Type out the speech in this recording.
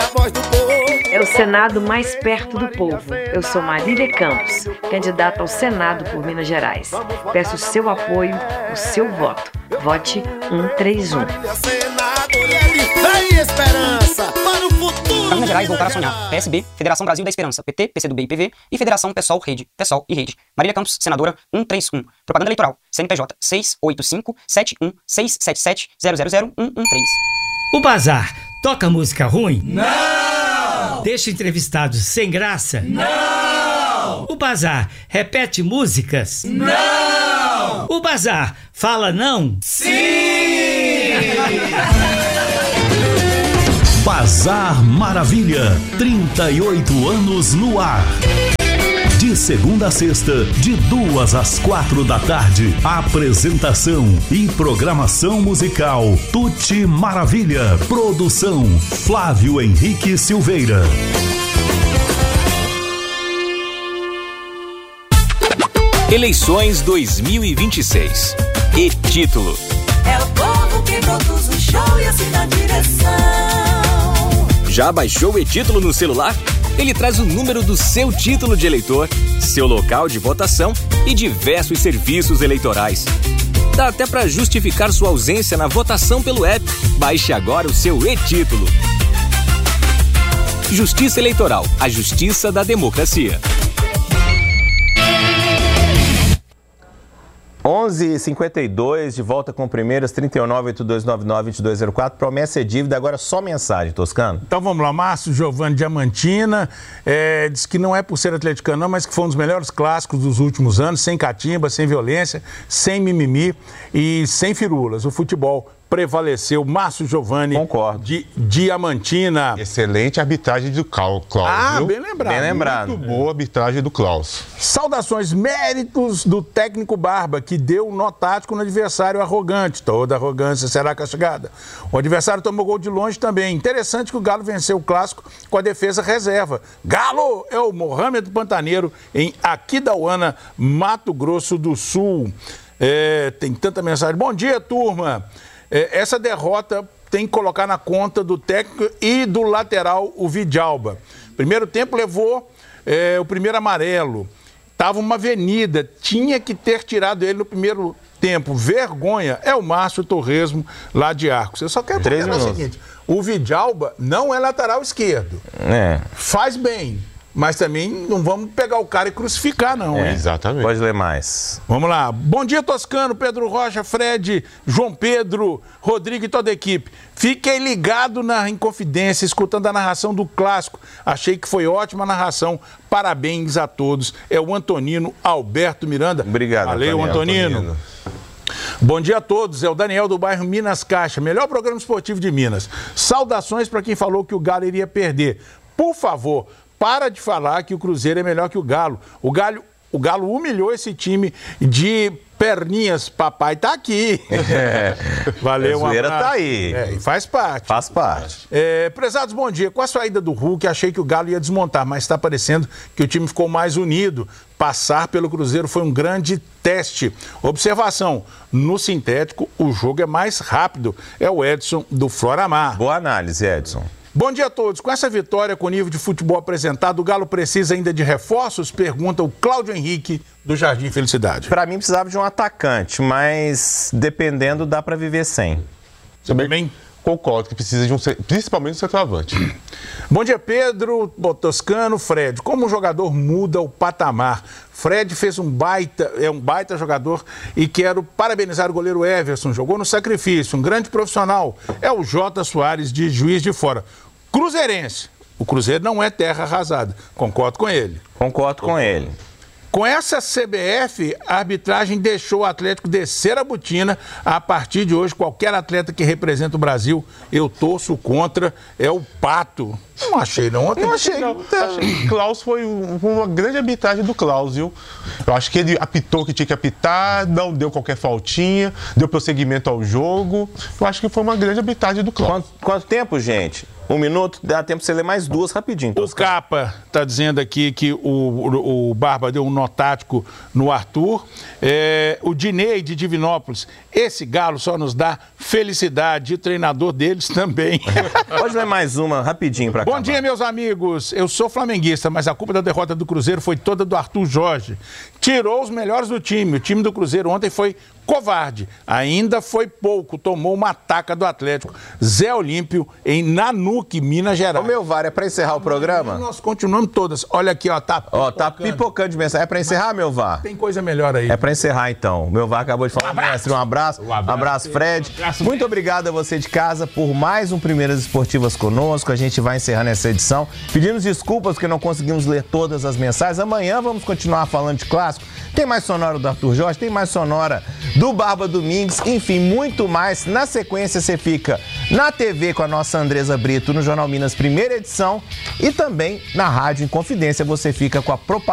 a voz do povo. É o Senado mais perto do povo. Eu sou Marília Campos, candidata ao Senado por Minas Gerais. Peço o seu apoio, o seu voto. Vote 131. Para Minas Gerais, voltar a sonhar. PSB, Federação Brasil da Esperança, PT, PCdoB e PV e Federação PSOL, Rede, PSOL e Rede. Marília Campos, senadora 131. Propaganda eleitoral, CNPJ 685-71-677-000-113. O Bazar toca música ruim? Não! Deixa entrevistados sem graça? Não! O Bazar repete músicas? Não! O Bazar fala não? Sim! Bazar Maravilha, 38 anos no ar. De segunda a sexta, de 2 às 4 da tarde. Apresentação e programação musical Tuti Maravilha. Produção Flávio Henrique Silveira. Eleições 2026. E título: é o povo que produz o show e assina a direção. Já baixou o e-título no celular? Ele traz o número do seu título de eleitor, seu local de votação e diversos serviços eleitorais. Dá até para justificar sua ausência na votação pelo app. Baixe agora o seu e-título. Justiça Eleitoral, a justiça da democracia. 11h52, de volta com Primeiras, 3982992204. Promessa é dívida, agora só mensagem, Toscano. Então vamos lá, Márcio Giovanni Diamantina, diz que não é por ser atleticano não, mas que foi um dos melhores clássicos dos últimos anos, sem catimba, sem violência, sem mimimi e sem firulas. O futebol prevaleceu. Márcio Giovanni. Concordo. De Diamantina. Excelente arbitragem do Klaus. Ah, bem lembrado. Bem lembrado. Muito boa arbitragem do Klaus. Saudações, méritos do técnico Barba, que deu um nó tático no adversário arrogante. Toda arrogância será castigada. O adversário tomou gol de longe também. Interessante que o Galo venceu o clássico com a defesa reserva. Galo é o Mohamed Pantaneiro, em Aquidauana, Mato Grosso do Sul. Tem tanta mensagem. Bom dia, turma. Essa derrota tem que colocar na conta do técnico e do lateral, o Vidalba. Primeiro tempo levou o primeiro amarelo. Tava uma avenida, tinha que ter tirado ele no primeiro tempo. Vergonha. É o Márcio Torresmo, lá de Arcos. Eu só quero dizer o seguinte, o Vidalba não é lateral esquerdo. Faz bem. Mas também não vamos pegar o cara e crucificar, não. Exatamente. Pode ler mais. Vamos lá. Bom dia, Toscano, Pedro Rocha, Fred, João Pedro, Rodrigo e toda a equipe. Fiquei ligado na Inconfidência, escutando a narração do clássico. Achei que foi ótima a narração. Parabéns a todos. É o Antonino Alberto Miranda. Obrigado, valeu, Antonino. Bom dia a todos, é o Daniel do bairro Minas Caixa, melhor programa esportivo de Minas. Saudações para quem falou que o Galo iria perder. Por favor, para de falar que o Cruzeiro é melhor que o Galo. O Galo humilhou esse time de perninhas. Papai tá aqui. Valeu, um abraço. Tá aí. Faz parte. Faz parte. Prezados, bom dia. Com a saída do Hulk, achei que o Galo ia desmontar, mas está parecendo que o time ficou mais unido. Passar pelo Cruzeiro foi um grande teste. Observação, no sintético o jogo é mais rápido. É o Edson do Floramar. Boa análise, Edson. Bom dia a todos. Com essa vitória, com o nível de futebol apresentado, o Galo precisa ainda de reforços? Pergunta o Cláudio Henrique, do Jardim Felicidade. Para mim, precisava de um atacante, mas dependendo, dá para viver sem. Você também concordo que precisa de principalmente um centroavante. Bom dia, Pedro, Toscano, Fred. Como um jogador muda o patamar? Fred fez um baita jogador e quero parabenizar o goleiro Everson. Jogou no sacrifício, um grande profissional. É o Jota Soares, de Juiz de Fora. Cruzeirense. O Cruzeiro não é terra arrasada. Concordo com ele. Concordo com ele. Com essa CBF, a arbitragem deixou o Atlético descer a botina. A partir de hoje, qualquer atleta que representa o Brasil, eu torço contra, é o Pato. Não achei, não. Ontem não achei. Não. Achei que Klaus foi uma grande arbitragem do Klaus, viu? Eu acho que ele apitou o que tinha que apitar, não deu qualquer faltinha, deu prosseguimento ao jogo. Eu acho que foi uma grande arbitragem do Klaus. Quanto tempo, gente? 1 minuto, dá tempo pra você ler mais 2 rapidinho. O Capa está dizendo aqui que o Barba deu um nó tático no Arthur. O Dinei de Divinópolis, esse Galo só nos dá felicidade, e o treinador deles também. Pode ler mais uma rapidinho pra cá. Bom dia, meus amigos. Eu sou flamenguista, mas a culpa da derrota do Cruzeiro foi toda do Arthur Jorge. Tirou os melhores do time. O time do Cruzeiro ontem foi covarde. Ainda foi pouco. Tomou uma taca do Atlético. Zé Olímpio, em Nanuque, Minas Gerais. Ô, meu VAR, é pra encerrar o programa? Nós continuamos todas. Olha aqui, ó. Tá pipocando. Ó, tá pipocando de mensagem. É pra encerrar, meu VAR? Tem coisa melhor aí. É pra encerrar, então. Meu VAR acabou de falar. Mestre, um abraço. Um abraço, Fred. Muito obrigado a você de casa por mais um Primeiras Esportivas conosco. A gente vai encerrando essa edição. Pedimos desculpas porque não conseguimos ler todas as mensagens. Amanhã vamos continuar falando de clássico. Tem mais sonora do Arthur Jorge, tem mais sonora do Barba Domingues, enfim, muito mais. Na sequência, você fica na TV com a nossa Andresa Brito, no Jornal Minas, primeira edição, e também na Rádio Inconfidência, você fica com a propaganda